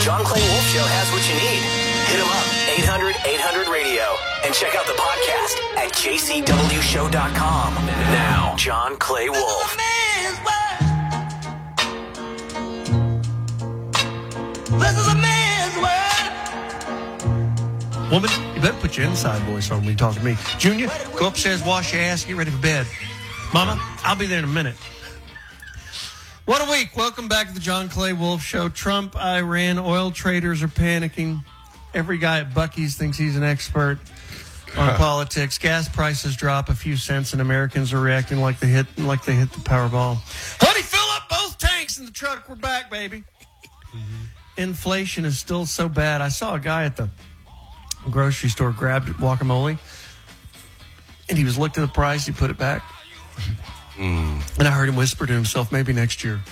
John Clay Wolf Show has what you need. Hit him up, 800-800-RADIO, and check out the podcast at jcwshow.com. Now, John Clay Wolf. This is a man's world. Woman, you better put your inside voice on when you talk to me. Junior, go upstairs, wash your ass, get ready for bed. Mama, I'll be there in a minute. What a week. Welcome back to the John Clay Wolf Show. Trump, Iran, oil traders are panicking. Every guy at Buc-ee's thinks he's an expert on politics. Gas prices drop a few cents, and Americans are reacting like they hit the Powerball. Honey, fill up both tanks in the truck. We're back, baby. Inflation is still so bad. I saw a guy at the grocery store grabbed guacamole, and he was looked at the price. He put it back. And I heard him whisper to himself, maybe next year.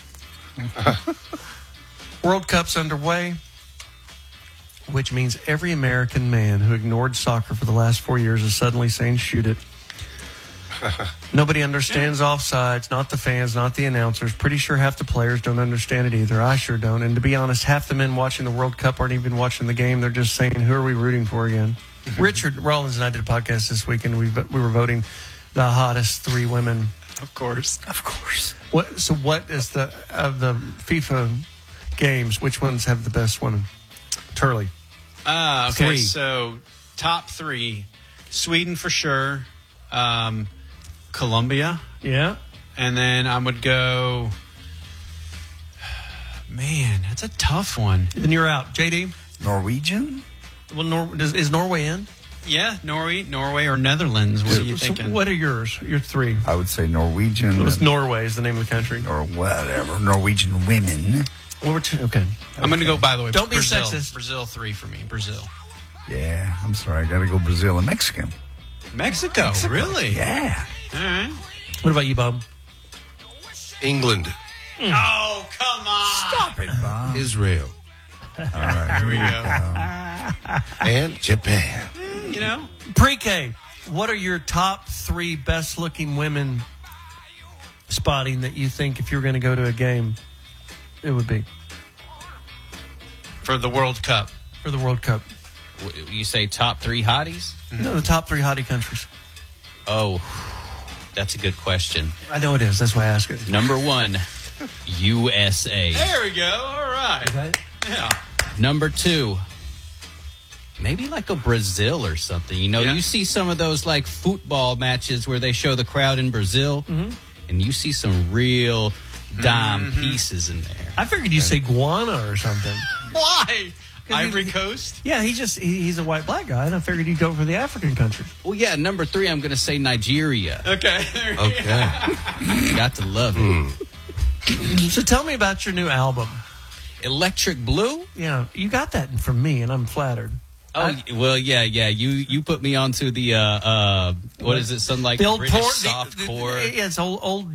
World Cup's underway, which means every American man who ignored soccer for the last 4 years is suddenly saying, shoot it. Nobody understands offsides, not the fans, not the announcers. Pretty sure half the players don't understand it either. I sure don't. And to be honest, half the men watching the World Cup aren't even watching the game. They're just saying, who are we rooting for again? Richard Rollins and I did a podcast this week, and we were voting the hottest 3 women. Of course. What is of the FIFA games, which ones have the best women? Turley. Okay, 3. So top 3. Sweden for sure. Colombia. Yeah. And then I would go... Man, that's a tough one. Then you're out. JD? Norwegian? Well, is Norway in? Yeah, Norway or Netherlands. What are you thinking? So what are yours? Your 3. I would say Norwegian. It's Norway is the name of the country. Or whatever. Norwegian women. Okay. I'm going to go, by the way, Don't Brazil. be sexist. Brazil 3 for me. Brazil. Yeah, I'm sorry. I got to go Brazil and Mexican. Mexico. Really? Yeah. All right. What about you, Bob? England. Oh, come on. Stop it, Bob. Israel. All right. Here we go. And Japan. You know? Pre-K, what are your top 3 best-looking women spotting that you think if you were going to go to a game, it would be? For the World Cup. For the World Cup. You say top 3 hotties? No, the top 3 hottie countries. Oh, that's a good question. I know it is. That's why I ask it. Number 1, USA. There we go. All right. Okay. Yeah. Number 2, maybe like a Brazil or something. You know, you see some of those like football matches where they show the crowd in Brazil, and you see some real dime pieces in there. I figured you'd say Guana or something. Why? Ivory Coast? Yeah, he's a white black guy, and I figured he'd go for the African countries. Well, yeah, number 3, I'm going to say Nigeria. Okay. Okay. Got to love it. So tell me about your new album. Electric Blue? Yeah, you got that from me, and I'm flattered. Oh, well, yeah. You put me onto the, what is it, some like The old British porn, soft core. Yeah, it's old